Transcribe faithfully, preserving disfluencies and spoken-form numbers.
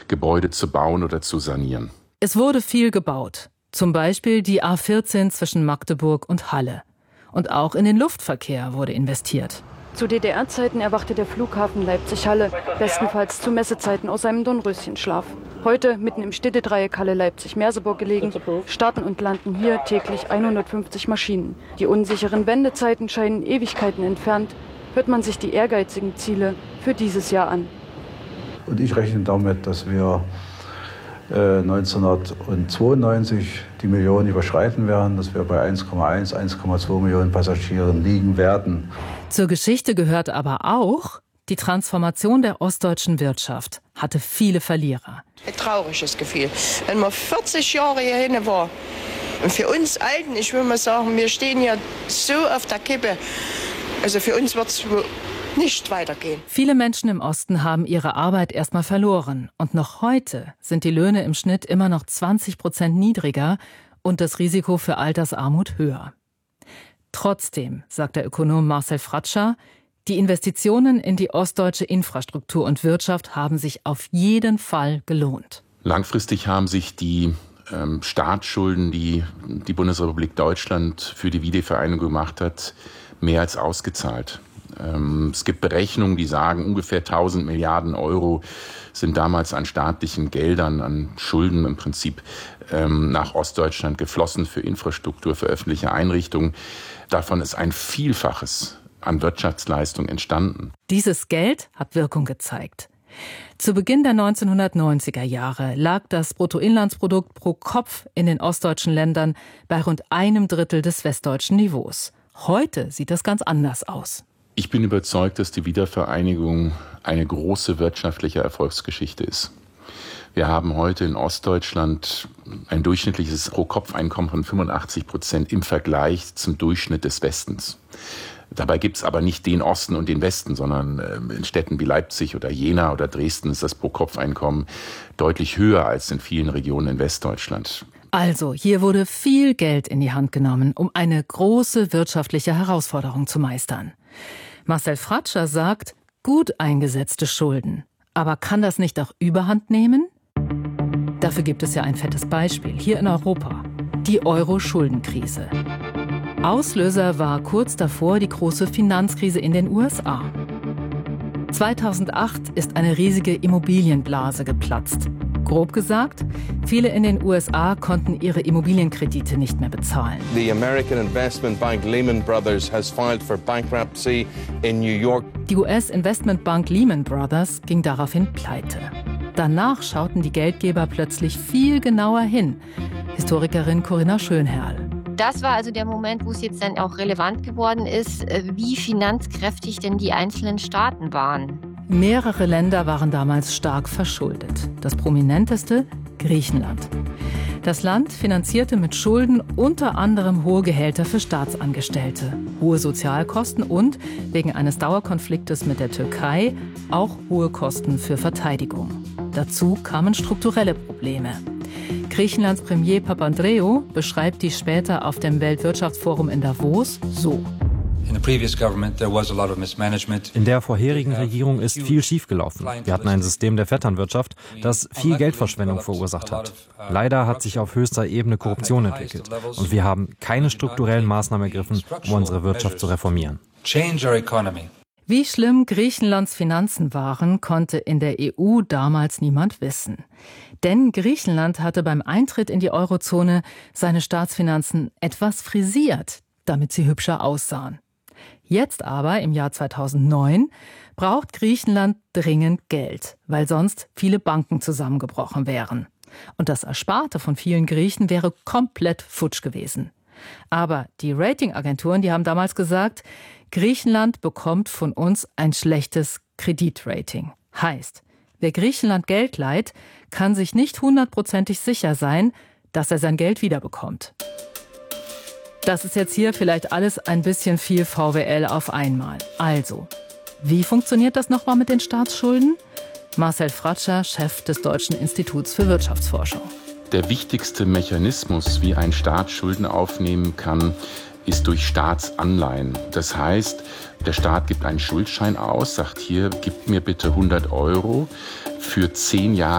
Gebäude zu bauen oder zu sanieren. Es wurde viel gebaut. Zum Beispiel die A vierzehn zwischen Magdeburg und Halle. Und auch in den Luftverkehr wurde investiert. Zu D D R-Zeiten erwachte der Flughafen Leipzig-Halle, bestenfalls zu Messezeiten aus seinem Dornröschenschlaf. Heute, mitten im Städtedreieck Halle-Leipzig-Merseburg gelegen, starten und landen hier täglich hundertfünfzig Maschinen. Die unsicheren Wendezeiten scheinen Ewigkeiten entfernt. Hört man sich die ehrgeizigen Ziele für dieses Jahr an. Und ich rechne damit, dass wir äh, neunzehnhundertzweiundneunzig die Millionen überschreiten werden, dass wir bei eins Komma eins, eins Komma zwei Millionen Passagieren liegen werden. Zur Geschichte gehört aber auch, die Transformation der ostdeutschen Wirtschaft hatte viele Verlierer. Ein trauriges Gefühl, wenn man vierzig Jahre hier hin war. Und für uns Alten, ich will mal sagen, wir stehen ja so auf der Kippe. Also für uns wird es nicht weitergehen. Viele Menschen im Osten haben ihre Arbeit erstmal verloren. Und noch heute sind die Löhne im Schnitt immer noch zwanzig Prozent niedriger und das Risiko für Altersarmut höher. Trotzdem, sagt der Ökonom Marcel Fratscher, die Investitionen in die ostdeutsche Infrastruktur und Wirtschaft haben sich auf jeden Fall gelohnt. Langfristig haben sich die ähm, Staatsschulden, die die Bundesrepublik Deutschland für die Wiedervereinigung gemacht hat, mehr als ausgezahlt. Ähm, es gibt Berechnungen, die sagen, ungefähr tausend Milliarden Euro sind damals an staatlichen Geldern, an Schulden im Prinzip ähm, nach Ostdeutschland geflossen für Infrastruktur, für öffentliche Einrichtungen. Davon ist ein Vielfaches an Wirtschaftsleistung entstanden. Dieses Geld hat Wirkung gezeigt. Zu Beginn der neunzehnhundertneunziger Jahre lag das Bruttoinlandsprodukt pro Kopf in den ostdeutschen Ländern bei rund einem Drittel des westdeutschen Niveaus. Heute sieht das ganz anders aus. Ich bin überzeugt, dass die Wiedervereinigung eine große wirtschaftliche Erfolgsgeschichte ist. Wir haben heute in Ostdeutschland ein durchschnittliches Pro-Kopf-Einkommen von fünfundachtzig Prozent im Vergleich zum Durchschnitt des Westens. Dabei gibt es aber nicht den Osten und den Westen, sondern in Städten wie Leipzig oder Jena oder Dresden ist das Pro-Kopf-Einkommen deutlich höher als in vielen Regionen in Westdeutschland. Also, hier wurde viel Geld in die Hand genommen, um eine große wirtschaftliche Herausforderung zu meistern. Marcel Fratscher sagt, gut eingesetzte Schulden. Aber kann das nicht auch Überhand nehmen? Dafür gibt es ja ein fettes Beispiel hier in Europa. Die Euro-Schuldenkrise. Auslöser war kurz davor die große Finanzkrise in den U S A. zweitausendacht ist eine riesige Immobilienblase geplatzt. Grob gesagt, viele in den U S A konnten ihre Immobilienkredite nicht mehr bezahlen. The American investment bank Lehman Brothers has filed for bankruptcy in New York. Die U S-Investmentbank Lehman Brothers ging daraufhin pleite. Danach schauten die Geldgeber plötzlich viel genauer hin. Historikerin Corinna Schönherrl. Das war also der Moment, wo es jetzt dann auch relevant geworden ist, wie finanzkräftig denn die einzelnen Staaten waren. Mehrere Länder waren damals stark verschuldet. Das prominenteste Griechenland. Das Land finanzierte mit Schulden unter anderem hohe Gehälter für Staatsangestellte, hohe Sozialkosten und, wegen eines Dauerkonfliktes mit der Türkei, auch hohe Kosten für Verteidigung. Dazu kamen strukturelle Probleme. Griechenlands Premier Papandreou beschreibt die später auf dem Weltwirtschaftsforum in Davos so. In der vorherigen Regierung ist viel schiefgelaufen. Wir hatten ein System der Vetternwirtschaft, das viel Geldverschwendung verursacht hat. Leider hat sich auf höchster Ebene Korruption entwickelt. Und wir haben keine strukturellen Maßnahmen ergriffen, um unsere Wirtschaft zu reformieren. Wie schlimm Griechenlands Finanzen waren, konnte in der E U damals niemand wissen. Denn Griechenland hatte beim Eintritt in die Eurozone seine Staatsfinanzen etwas frisiert, damit sie hübscher aussahen. Jetzt aber, im Jahr zweitausendneun, braucht Griechenland dringend Geld, weil sonst viele Banken zusammengebrochen wären. Und das Ersparte von vielen Griechen wäre komplett futsch gewesen. Aber die Ratingagenturen, die haben damals gesagt, Griechenland bekommt von uns ein schlechtes Kreditrating. Heißt, wer Griechenland Geld leiht, kann sich nicht hundertprozentig sicher sein, dass er sein Geld wiederbekommt. Das ist jetzt hier vielleicht alles ein bisschen viel V W L auf einmal. Also, wie funktioniert das nochmal mit den Staatsschulden? Marcel Fratscher, Chef des Deutschen Instituts für Wirtschaftsforschung. Der wichtigste Mechanismus, wie ein Staat Schulden aufnehmen kann, ist durch Staatsanleihen. Das heißt, der Staat gibt einen Schuldschein aus, sagt hier, gib mir bitte hundert Euro für zehn Jahre